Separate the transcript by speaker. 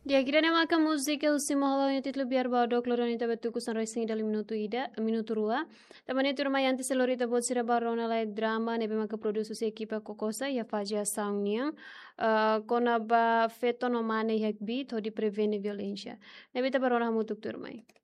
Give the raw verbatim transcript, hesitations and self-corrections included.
Speaker 1: Di akhirnya maka música o simolo yung titlo biar bado kloro ni tabetu kusan racing dali minuto ida minuto rua. Tamani tu rumah yanti selorita bot sira barona la drama nebe maka produsu se ekipa kokosa ya fazia sound niang uh, kona ba feto no mane yak beat ho di prevene violência. Nebe ta barona mutuk turmai.